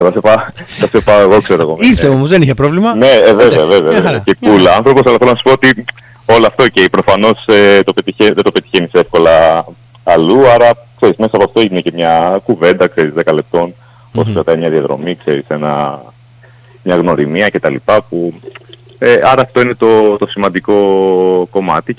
Θα σε πάω εγώ, ξέρω εγώ. Ήρθε όμως, δεν είχε πρόβλημα. Ναι, βέβαια. Και cool άνθρωπος, αλλά θέλω να σου πω ότι όλο αυτό και προφανώς δεν το πετυχαίνεις εύκολα αλλού, άρα ξέρεις, μέσα από αυτό έγινε και μια κουβέντα, ξέρεις, 10 λεπτών, όσο κρατάει μια διαδρομή, ξέρεις, μια γνωριμία κτλ. Άρα αυτό είναι το σημαντικό κομμάτι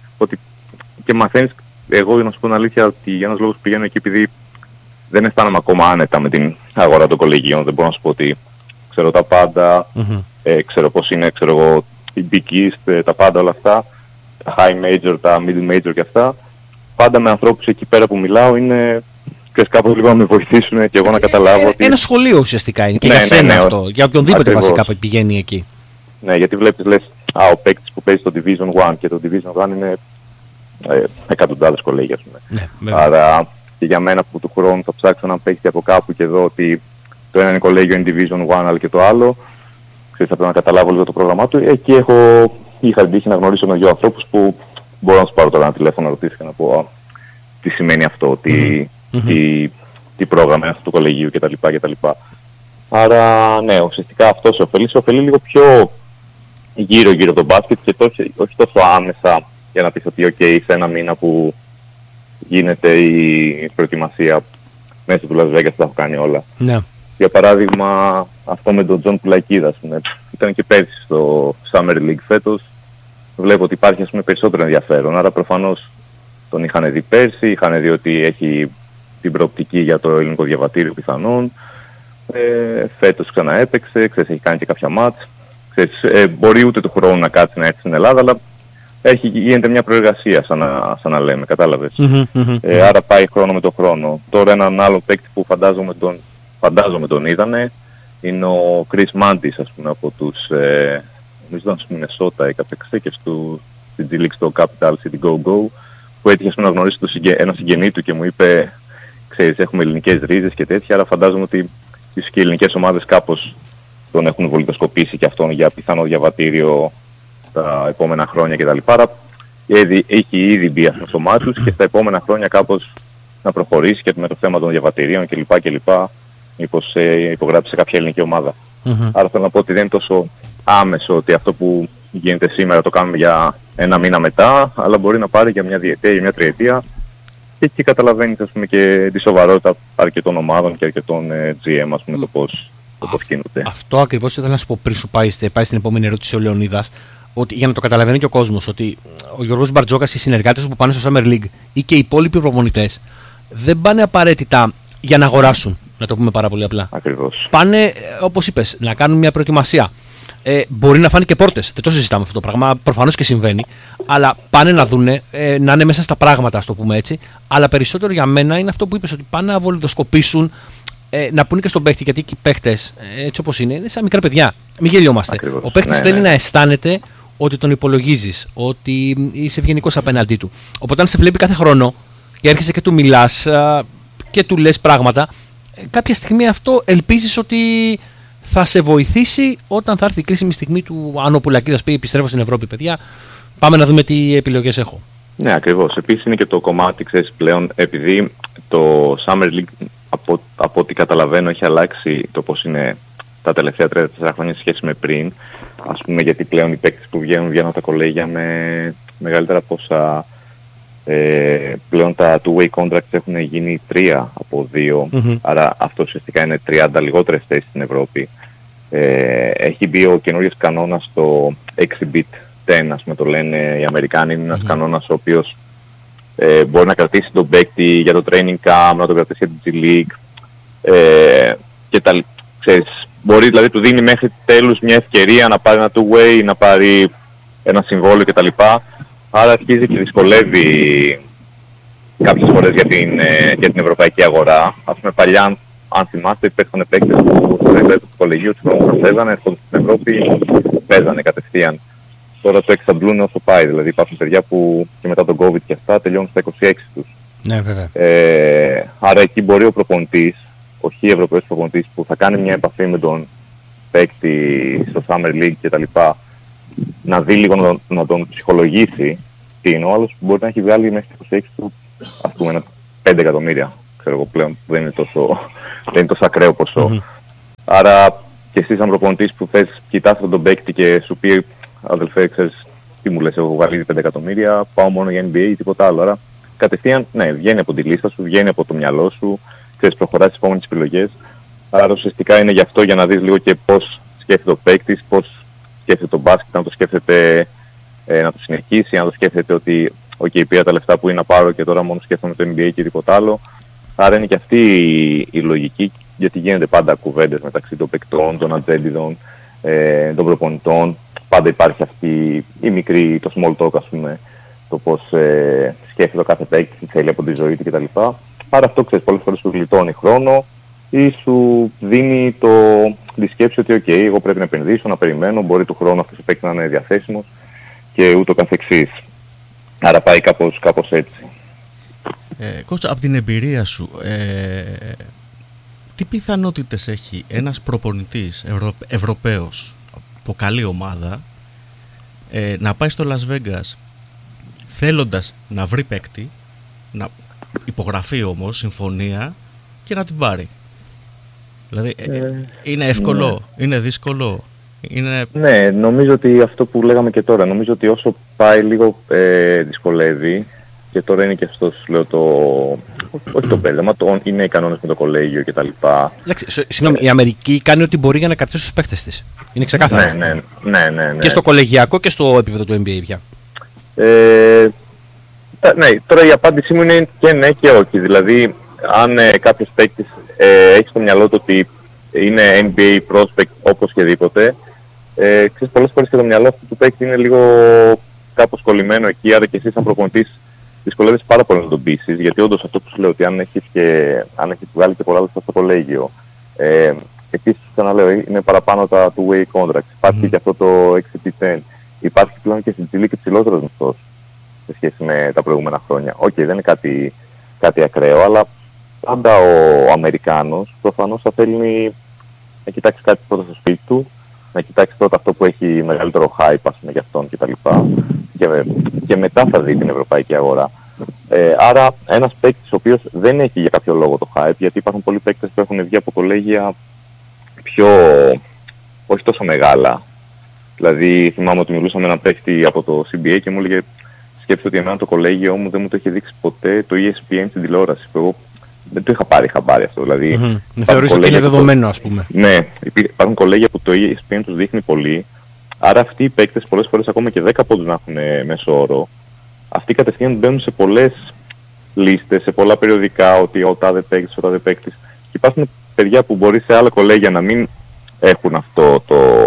και μαθαίνεις, εγώ να σου πω την αλήθεια, ότι για ένας λόγος πηγαίνω εκεί επειδή δεν αισθάνομαι ακόμα άνετα με την αγορά των κολεγίων, δεν μπορώ να σου πω ότι ξέρω τα πάντα, ξέρω πώς είναι, ξέρω εγώ, οι Big East, τα πάντα όλα αυτά, τα High Major, τα Middle Major και αυτά. Πάντα με ανθρώπους εκεί πέρα που μιλάω είναι, ξέρεις, κάπως λίγο να με βοηθήσουν και εγώ να καταλάβω ότι... Ένα σχολείο ουσιαστικά είναι και για σένα αυτό, για οποιονδήποτε βασικά που πηγαίνει εκεί. Ναι, γιατί βλέπεις, λες, ο παίκτης που παίζει στο Division 1 και το Division 1 είναι εκατοντάδες κολέγια, ας πούμε. Ναι, άρα και για μένα που του χρόνου θα ψάξω να παίξει από κάπου και εδώ ότι το ένα είναι κολέγιο, είναι Division 1, αλλά και το άλλο, ξέρεις, θα πρέπει να καταλάβω λίγο το πρόγραμμά του. Εκεί είχα την τύχη να γνωρίσω με δύο ανθρώπους που μπορώ να τους πάρω τώρα ένα τηλέφωνο να ρωτήσω και να πω τι σημαίνει αυτό, τι πρόγραμμα είναι αυτό του κολεγίου κτλ. Άρα ναι, ουσιαστικά αυτό σε ωφελεί λίγο πιο γύρω από τον μπάσκετ και όχι τόσο άμεσα για να πεις ότι σε ένα μήνα που γίνεται η προετοιμασία μέσα του Las Vegas τα έχω κάνει όλα. Ναι. Για παράδειγμα αυτό με τον Τζον Πουλακίδα, ήταν και πέρσι στο Summer League φέτος. Βλέπω ότι υπάρχει, ας πούμε, περισσότερο ενδιαφέρον, άρα προφανώς τον είχαν δει πέρσι, είχαν δει ότι έχει την προοπτική για το ελληνικό διαβατήριο πιθανόν. Φέτος ξαναέπαιξε, ξέρεις, έχει κάνει και κάποια μάτς. Μπορεί ούτε του χρόνου να κάτσει να έρθει στην Ελλάδα, αλλά γίνεται μια προεργασία σαν να λέμε, κατάλαβες. Άρα πάει χρόνο με το χρόνο. Τώρα έναν άλλο παίκτη που φαντάζομαι τον είδανε είναι ο Chris Mantis, ας πούμε, από τους νομίζω ήταν στη Μινεσότα, έπαιξε και στην G League στο Capital City Go Go, που έτυχε, ας πούμε, να γνωρίσει ένα συγγενή του και μου είπε, ξέρεις, έχουμε ελληνικές ρίζες και τέτοια, άρα φαντάζομαι ότι ίσως και οι ελληνικές ομάδες κάπως τον έχουν βολιδοσκοπήσει και αυτόν για πιθανό διαβατήριο τα επόμενα χρόνια κτλ. Άρα έχει ήδη μπει στο μάτι τους και στα επόμενα χρόνια κάπως να προχωρήσει και με το θέμα των διαβατηρίων κλπ. Μήπως υπογράψει σε κάποια ελληνική ομάδα. Άρα θέλω να πω ότι δεν είναι τόσο άμεσο ότι αυτό που γίνεται σήμερα το κάνουμε για ένα μήνα μετά, αλλά μπορεί να πάρει για μια διετία ή μια τριετία. Και εκεί καταλαβαίνεις, ας πούμε, και τη σοβαρότητα αρκετών ομάδων και αρκετών GM, ας πούμε, το πώς κινούνται. Αυτό ακριβώς ήθελα να σου πω πριν σου πάει στην επόμενη ερώτηση ο Λεωνίδας, ότι για να το καταλαβαίνει και ο κόσμος, ότι ο Γιώργος Μπαρτζόκας και οι συνεργάτες που πάνε στο Summer League ή και οι υπόλοιποι προπονητές δεν πάνε απαραίτητα για να αγοράσουν, να το πούμε πάρα πολύ απλά. Ακριβώς. Πάνε, όπως είπες, να κάνουν μια προετοιμασία. Μπορεί να φάνε και πόρτες, δεν το συζητάμε αυτό το πράγμα, προφανώς και συμβαίνει, αλλά πάνε να δούνε, να είναι μέσα στα πράγματα, ας το πούμε έτσι, αλλά περισσότερο για μένα είναι αυτό που είπες, ότι πάνε να βολιδοσκοπήσουν, να πούνε και στον παίχτη, γιατί εκεί οι παίχτες, έτσι όπως είναι σαν μικρά παιδιά. Μην γελιόμαστε. Ακριβώς. Ο παίχτης θέλει να αισθάνεται ότι τον υπολογίζεις, ότι είσαι ευγενικός απέναντί του. Οπότε, αν σε βλέπει κάθε χρόνο και έρχεσαι και του μιλάς και του λες πράγματα, κάποια στιγμή αυτό ελπίζεις ότι θα σε βοηθήσει όταν θα έρθει η κρίσιμη στιγμή του, αν ο Πουλακίδας πει επιστρέφω στην Ευρώπη, παιδιά, πάμε να δούμε τι επιλογές έχω. Ναι, ακριβώς. Επίσης είναι και το κομμάτι, ξέρεις, πλέον, επειδή το Summer League από ό,τι καταλαβαίνω έχει αλλάξει το πώς είναι τα τελευταία 3-4 χρόνια σε σχέση με πριν. Ας πούμε, γιατί πλέον οι παίκτες που βγαίνουν από τα κολέγια με μεγαλύτερα ποσά. Πλέον τα two-way contracts έχουν γίνει 3 από 2, άρα αυτό ουσιαστικά είναι 30 λιγότερες θέσεις στην Ευρώπη. Έχει μπει ο καινούριος κανόνας στο Exhibit 10, ας πούμε το λένε οι Αμερικάνοι, είναι ένας κανόνας ο οποίος μπορεί να κρατήσει τον παίκτη για το training camp, να τον κρατήσει για την G League και ξέρεις, μπορεί, δηλαδή του δίνει μέχρι τέλους μια ευκαιρία να πάρει ένα two-way, να πάρει ένα συμβόλαιο κτλ. Άρα αρχίζει και δυσκολεύει κάποιες φορές για την ευρωπαϊκή αγορά. Ας πούμε παλιά, αν θυμάστε, υπήρχαν παίκτες που στο επίπεδο του κολεγίου του χρόνου παίζανε, έρχονταν στην Ευρώπη, παίζανε κατευθείαν. Τώρα το εξαντλούν όσο πάει, δηλαδή υπάρχουν παιδιά που και μετά τον COVID και αυτά τελειώνουν στα 26 τους. Ναι, βέβαια. Άρα εκεί μπορεί ο προπονητής, ο Ευρωπαίος προπονητής που θα κάνει μια επαφή με τον παίκτη στο Summer League κτλ. Να δει λίγο να τον ψυχολογήσει τι είναι ο άλλος που μπορεί να έχει βγάλει μέχρι το 26 του, ας πούμε, 5 εκατομμύρια, ξέρω εγώ πλέον, δεν είναι τόσο ακραίο ποσό. Άρα και εσύ σαν προπονητής που θες κοιτάς αυτόν τον παίκτη και σου πει αδελφέ, ξέρεις τι μου λες, έχω βάλει 5 εκατομμύρια, πάω μόνο για NBA ή τίποτα άλλο. Άρα κατευθείαν, ναι, βγαίνει από τη λίστα σου, βγαίνει από το μυαλό σου, ξέρεις, προχωράς στις επόμενες επιλογές. Άρα ουσιαστικά είναι γι' αυτό, για να δεις λίγο και πώς σκέφτεται ο παίκτης, πώς σκέφτεται το μπάσκετ, αν το σκέφτεται να το συνεχίσει, αν το σκέφτεται ότι πήρα τα λεφτά που είναι να πάρω και τώρα μόνο σκέφτομαι το NBA και τίποτα άλλο. Άρα είναι και αυτή η λογική, γιατί γίνονται πάντα κουβέντες μεταξύ των παικτών, των ατζέντιδων, των προπονητών. Πάντα υπάρχει αυτή η μικρή, το small talk, ας πούμε, το πώς σκέφτεται ο κάθε παίκτη, τι θέλει από τη ζωή του κτλ. Άρα αυτό, ξέρεις, πολλές φορές σου γλιτώνει χρόνο ή σου δίνει τη σκέψη ότι εγώ πρέπει να επενδύσω, να περιμένω, μπορεί του χρόνου αυτός ο παίκτης να είναι διαθέσιμος και ούτω καθεξής. Άρα πάει κάπως έτσι. Κώστα, από την εμπειρία σου, τι πιθανότητες έχει ένας προπονητής Ευρωπαίος από καλή ομάδα να πάει στο Las Vegas θέλοντας να βρει παίκτη, να υπογραφεί όμως συμφωνία και να την πάρει? Δηλαδή είναι εύκολο, είναι δύσκολο? Ναι, νομίζω ότι αυτό που λέγαμε και τώρα, νομίζω ότι όσο πάει λίγο δυσκολεύει, και τώρα είναι και αυτό, λέω, όχι το μπέρδεμα, είναι οι κανόνες με το κολέγιο κτλ. Συγγνώμη, η Αμερική κάνει ό,τι μπορεί για να κρατήσει τους παίκτες της. Είναι ξεκάθαρο. Ναι. Και στο κολεγιακό και στο επίπεδο του NBA πια. Ναι, τώρα η απάντησή μου είναι και ναι και όχι. Δηλαδή, αν κάποιος παίκτης έχει στο μυαλό του ότι είναι NBA prospect οπωσδήποτε, ξέρεις, πολλές φορές και το μυαλό αυτού του παίκτη είναι λίγο κάπως κολλημένο εκεί, άρα και εσύ σαν προπονητής δυσκολεύεσαι πάρα πολύ να τον πείσεις, γιατί όντως αυτό που σου λέω, ότι αν έχεις βγάλει και πολλά λεφτά στο κολέγιο, επίσης ξαναλέω, είναι παραπάνω τα two-way contracts, υπάρχει και αυτό το 6x10, υπάρχει πλέον και στην Chile και ψηλότερος μισθός σε σχέση με τα προηγούμενα χρόνια. Δεν είναι κάτι ακραίο, αλλά πάντα ο Αμερικάνος προφανώς θα θέλει να κοιτάξει κάτι πρώτα στο σπίτι του, να κοιτάξει πρώτα αυτό που έχει μεγαλύτερο hype, ας πούμε, για αυτόν κτλ. Και μετά θα δει την ευρωπαϊκή αγορά. Άρα ένας παίκτης ο οποίος δεν έχει για κάποιο λόγο το hype, γιατί υπάρχουν πολλοί παίκτες που έχουν βγει από κολέγια όχι τόσο μεγάλα. Δηλαδή θυμάμαι ότι μιλούσα με έναν παίκτη από το CBA και μου έλεγε, σκέψτε ότι εμένα το κολέγιο μου δεν μου το είχε δείξει ποτέ το ESPN στην τηλεόραση, που εγώ δεν το είχα πάρει χαμπάρι αυτό. Δηλαδή, θεωρείς ότι είναι δεδομένο, ας πούμε. Ναι, υπάρχουν κολέγια που το ESPN τους δείχνει πολύ. Άρα αυτοί οι παίκτες πολλές φορές ακόμα και 10 πόντους να έχουν μέσο όρο, αυτοί κατευθείαν μπαίνουν σε πολλές λίστες, σε πολλά περιοδικά, ότι ο τάδε παίκτης. Και υπάρχουν παιδιά που μπορεί σε άλλα κολέγια να μην έχουν αυτό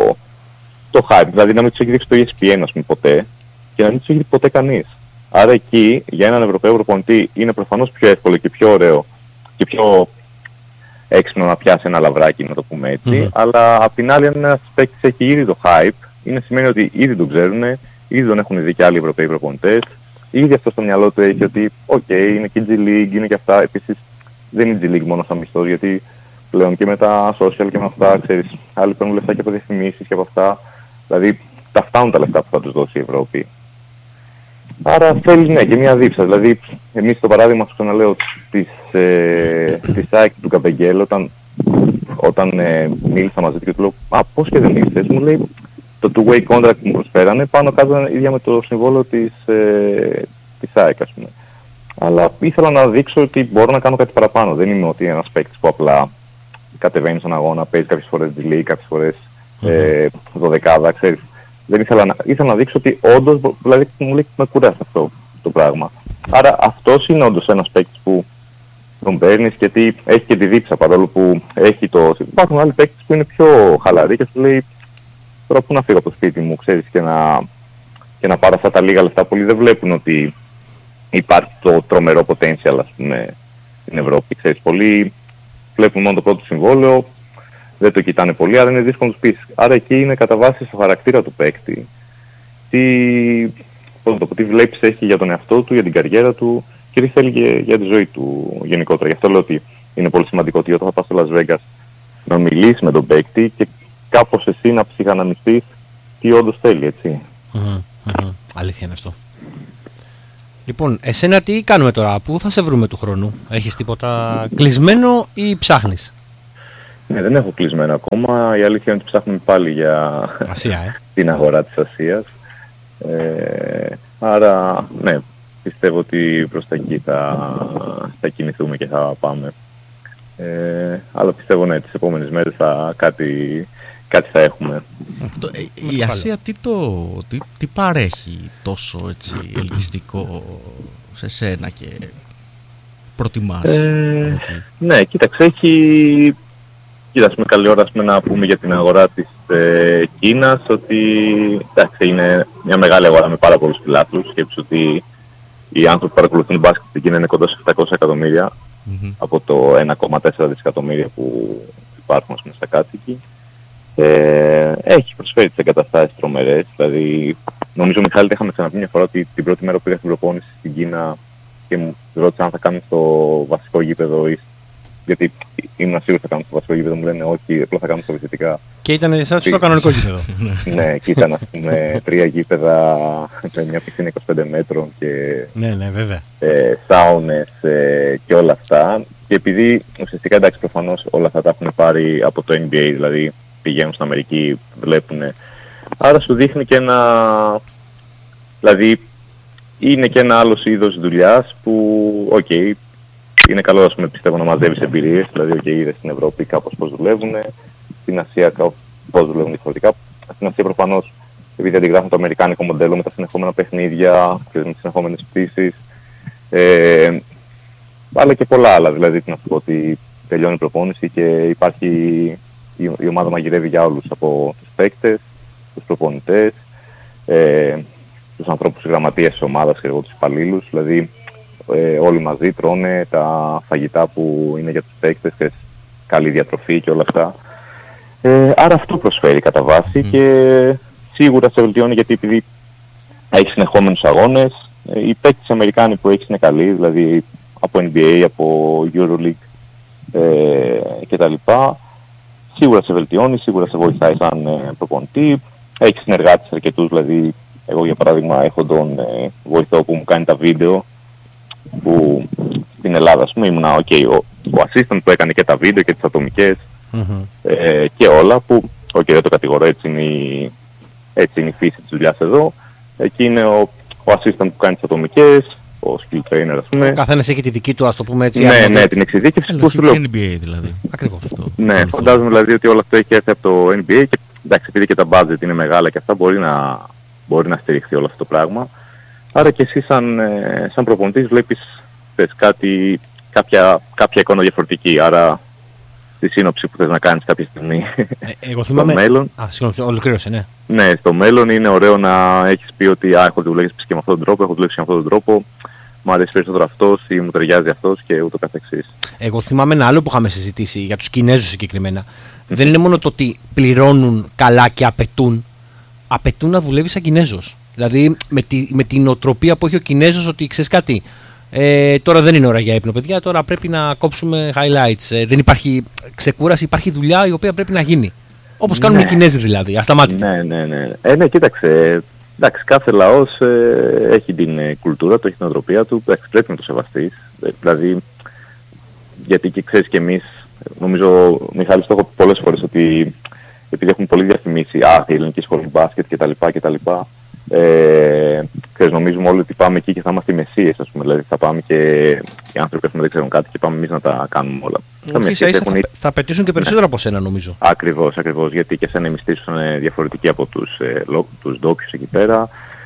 το hype, δηλαδή να μην τους έχει δείξει το ESPN, ας πούμε, ποτέ, και να μην τους έχει δείξει ποτέ κανείς. Άρα εκεί για έναν Ευρωπαίο προπονητή είναι προφανώς πιο εύκολο και πιο ωραίο και πιο έξυπνο να πιάσει ένα λαβράκι, να το πούμε έτσι. Αλλά απ' την άλλη, αν ένας παίκτης έχει ήδη το hype, σημαίνει ότι ήδη τον ξέρουν, ήδη τον έχουν δει και άλλοι Ευρωπαίοι προπονητές, ήδη αυτό στο μυαλό του έχει ότι είναι και η G League, είναι και αυτά. Επίσης δεν είναι η G League μόνο σαν μισθός, γιατί πλέον και με τα social και με αυτά, ξέρεις, άλλοι παίρνουν λεφτά και από διαφημίσεις και από αυτά. Δηλαδή τα φτάνουν τα λεφτά που θα τους δώσει η Ευρώπη. Άρα θέλει και μια δίψα. Δηλαδή, εμείς το παράδειγμα σου ξαναλέω της ΑΕΚ του Καπεγγέλ, όταν μίλησα μαζί του και του λέω πώς και δεν ήρθες, μου λέει το two-way contract που μου προσφέρανε πάνω κάτω ίδια με το συμβόλαιο της ΑΕΚ, ας πούμε. Αλλά ήθελα να δείξω ότι μπορώ να κάνω κάτι παραπάνω. Δεν είμαι ότι ένας παίκτης που απλά κατεβαίνει στον αγώνα, παίζει κάποιες φορές delay, κάποιες φορές δωδεκάδα, ξέρεις. Δεν ήθελα να δείξω ότι όντως, δηλαδή μου λέει με κουράζει αυτό το πράγμα. Άρα αυτός είναι όντως ένας παίκτης που τον παίρνεις και έχει και τη δίψα, παρόλο που έχει το... Υπάρχουν άλλοι παίκτες που είναι πιο χαλαροί και σου λέει τώρα πού να φύγω από το σπίτι μου, ξέρεις, και να πάρω αυτά τα λίγα λεφτά. Πολλοί δεν βλέπουν ότι υπάρχει το τρομερό potential, ας πούμε, στην Ευρώπη, ξέρεις. Πολλοί βλέπουν μόνο το πρώτο συμβόλαιο, δεν το κοιτάνε πολύ, άρα είναι δύσκολο να τους πεις. Άρα εκεί είναι κατά βάση στο χαρακτήρα του παίκτη. Τι βλέψεις έχει για τον εαυτό του, για την καριέρα του και τι θέλει για τη ζωή του γενικότερα. Γι' αυτό λέω ότι είναι πολύ σημαντικό ότι όταν θα πας στο Las Vegas να μιλήσεις με τον παίκτη και κάπως εσύ να ψυχαναμιστείς τι όντως θέλει, έτσι. Αλήθεια είναι αυτό. Λοιπόν, εσένα τι κάνουμε τώρα, πού θα σε βρούμε του χρόνου, έχεις τίποτα κλεισμένο ή ψάχνεις? Ναι, δεν έχω κλεισμένο ακόμα. Η αλήθεια είναι ότι ψάχνουμε πάλι για Ασία, την αγορά της Ασίας. Άρα, ναι, πιστεύω ότι προς τα εκεί θα κινηθούμε και θα πάμε. Αλλά πιστεύω, ναι, τις επόμενες μέρες κάτι θα έχουμε. Η Ασία τι παρέχει τόσο έτσι ελκυστικό σε σένα και προτιμάς? Ναι, κοίταξε, κοίταξε, καλή ώρα να πούμε για την αγορά της Κίνας, ότι εντάξει, είναι μια μεγάλη αγορά με πάρα πολλούς φιλάθλους. Σκέψου ότι οι άνθρωποι που παρακολουθούν μπάσκετ στην Κίνα είναι κοντά σε 700 εκατομμύρια από το 1,4 δισεκατομμύρια που υπάρχουν στα κάτοικοι. Έχει προσφέρει τις εγκαταστάσεις τρομερές. Δηλαδή, νομίζω, Μιχάλη, είχαμε ξαναπεί μια φορά ότι την πρώτη μέρα που πήγα στην προπόνηση στην Κίνα και μου ρώτησα αν θα κάνουμε στο βασικό γήπεδο, γιατί ήμουν σίγουρος θα κάνουμε στο βασικό γήπεδο, μου λένε όχι, απλά θα κάνουμε στα βοηθητικά. Και ήταν σαν στο κανονικό γήπεδο. Ναι, και ήταν, ας πούμε, 3 γήπεδα με μια πισίνα 25 μέτρων και βέβαια. Σάουνες και όλα αυτά. Και επειδή ουσιαστικά, εντάξει, προφανώς όλα αυτά τα έχουν πάρει από το NBA, δηλαδή πηγαίνουν στην Αμερική, βλέπουν. Άρα σου δείχνει και δηλαδή είναι και ένα άλλο είδος δουλειάς που, είναι καλό, ας πούμε, πιστεύω, να μαζεύεις εμπειρίες. Δηλαδή, είδες στην Ευρώπη κάπως πώς δουλεύουν, στην Ασία πώς δουλεύουν διαφορετικά. Στην Ασία προφανώς, επειδή αντιγράφουν το αμερικάνικο μοντέλο με τα συνεχόμενα παιχνίδια και με τις συνεχόμενες πτήσεις, αλλά και πολλά άλλα. Δηλαδή, να σου πω ότι τελειώνει η προπόνηση και υπάρχει η ομάδα μαγειρεύει για όλους, από τους παίκτες, τους προπονητές, τους ανθρώπους γραμματείας της ομάδας και εγώ τους υπαλλήλους. Δηλαδή, όλοι μαζί τρώνε τα φαγητά που είναι για τους παίκτες και καλή διατροφή και όλα αυτά. Άρα αυτό προσφέρει κατά βάση και σίγουρα σε βελτιώνει, γιατί επειδή έχει συνεχόμενους αγώνες, οι παίκτες Αμερικάνοι που έχεις είναι καλοί, δηλαδή από NBA, από EuroLeague κτλ. Σίγουρα σε βελτιώνει, σίγουρα σε βοηθάει σαν προπονητή. Έχει συνεργάτες αρκετούς, δηλαδή εγώ για παράδειγμα έχω τον βοηθό που μου κάνει τα βίντεο, που στην Ελλάδα, ας πούμε, ήμουνα ο assistant που έκανε και τα βίντεο και τις ατομικές και όλα, που δεν το κατηγορώ, έτσι είναι η φύση της δουλειάς εδώ. Εκεί είναι ο assistant που κάνει τις ατομικές, ο skill trainer, ας πούμε. Ο καθένας έχει τη δική του, ας το πούμε έτσι. Ναι, την εξειδίκευση που σου λέω. NBA δηλαδή. Ακριβώς αυτό. Ναι, φαντάζομαι δηλαδή ότι όλο αυτό έχει έρθει από το NBA και εντάξει, επειδή και τα budget είναι μεγάλα και αυτά, μπορεί να στηριχθεί όλο αυτό το πράγμα. Άρα και εσύ σαν προπονητής βλέπεις κάποια εικόνα διαφορετική. Άρα τη σύνοψη που θες να κάνεις κάποια στιγμή εγώ θυμάμαι... στο μέλλον. Συγγνώμη, ολοκλήρωσε, ναι. Ναι, στο μέλλον είναι ωραίο να έχεις πει ότι έχω δουλέψει και με αυτόν τον τρόπο, έχω δουλέψει με αυτόν τον τρόπο, μου αρέσει περισσότερο αυτός ή μου ταιριάζει αυτός και ούτω καθεξής. Εγώ θυμάμαι ένα άλλο που είχαμε συζητήσει για τους Κινέζους συγκεκριμένα. Δεν είναι μόνο το ότι πληρώνουν καλά και απαιτούν να δουλεύει σαν Κινέζος. Δηλαδή με την οτροπία που έχει ο Κινέζος, ότι ξέρεις κάτι, τώρα δεν είναι ώρα για ύπνο, παιδιά, τώρα πρέπει να κόψουμε highlights. Δεν υπάρχει ξεκούραση, υπάρχει δουλειά η οποία πρέπει να γίνει. Όπως κάνουν οι Κινέζοι δηλαδή, ασταμάτητα. Ναι, κοίταξε. Εντάξει, κάθε λαός έχει την κουλτούρα του, έχει την οτροπία του, πρέπει να το σεβαστείς. Δηλαδή, γιατί και ξέρεις και εμείς, νομίζω, Μιχάλη, το έχω πει πολλές φορές, ότι επειδή έχουν πολύ διαφημίσει η ελληνική σχολή μπάσκετ κτλ. Νομίζουμε όλοι ότι πάμε εκεί και θα είμαστε οι μεσίες, ας πούμε. Δηλαδή θα πάμε και οι άνθρωποι που δεν ξέρουν κάτι και πάμε εμείς να τα κάνουμε όλα. Θα απαιτήσουν και περισσότερο από σένα, νομίζω. Ακριβώς, γιατί και σένα οι μισθοί σου είναι διαφορετικοί από τους ντόπιους εκεί πέρα.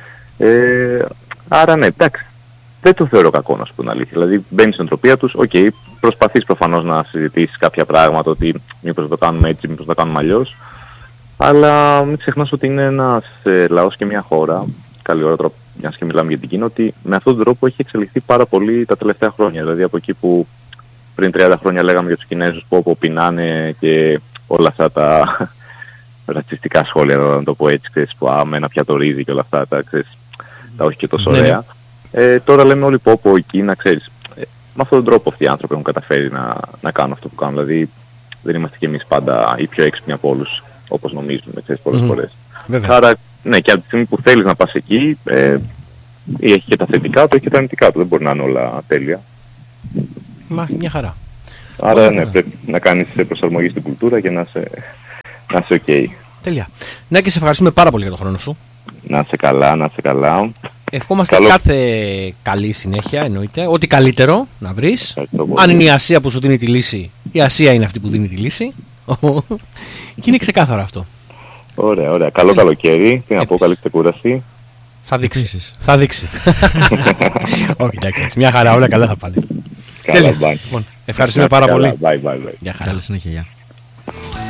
Άρα ναι, εντάξει, δεν το θεωρώ κακό, να σου πω την αλήθεια. Δηλαδή μπαίνεις στην οτροπία τους, προσπαθείς προφανώς να συζητήσεις κάποια πράγματα, ότι μήπως θα το κάνουμε έτσι, μήπως θα το κάνουμε αλλιώς. Αλλά μην ξεχνάς ότι είναι ένας λαός και μια χώρα, καλή ώρα τώρα, μιας και μιλάμε για την Κίνα, ότι με αυτόν τον τρόπο έχει εξελιχθεί πάρα πολύ τα τελευταία χρόνια. Δηλαδή από εκεί που πριν 30 χρόνια λέγαμε για τους Κινέζους που πεινάνε και όλα αυτά τα ρατσιστικά σχόλια, να το πω έτσι, ξέρεις, που με ένα πιάτο ρύζι και όλα αυτά, τα όχι και τόσο ωραία. Τώρα λέμε όλοι η Κίνα, ξέρεις, με αυτόν τον τρόπο αυτοί οι άνθρωποι έχουν καταφέρει να κάνουν αυτό που κάνουν. Δηλαδή δεν είμαστε κι εμείς πάντα οι πιο έξυπνοι από όλους, όπως νομίζουμε, ξέρεις, πολλές φορές. Άρα, ναι, και από τη στιγμή που θέλεις να πας εκεί, έχει και τα θετικά του, έχει και τα αρνητικά του. Δεν μπορεί να είναι όλα τέλεια. Μια χαρά. Άρα ναι, πρέπει να κάνεις προσαρμογή στην κουλτούρα και να είσαι ok. Τέλεια. Ναι, και σε ευχαριστούμε πάρα πολύ για τον χρόνο σου. Να είσαι καλά, να είσαι καλά. Ευχόμαστε κάθε καλή συνέχεια, εννοείται. Ό,τι καλύτερο να βρεις. Αν είναι η Ασία που σου δίνει τη λύση, η Ασία είναι αυτή που δίνει τη λύση. Και είναι ξεκάθαρο αυτό. Ωραία, ωραία. Καλό καλοκαίρι. Τι να πω, καλή ξεκούραση. Θα δείξει. Θα δείξει. Όχι, εντάξει. Μια χαρά, όλα καλά θα πάνε. Καλά, bye. Ευχαριστούμε πάρα πολύ. Bye, bye, bye. Γεια χαρά. Καλή συνέχεια. Γεια.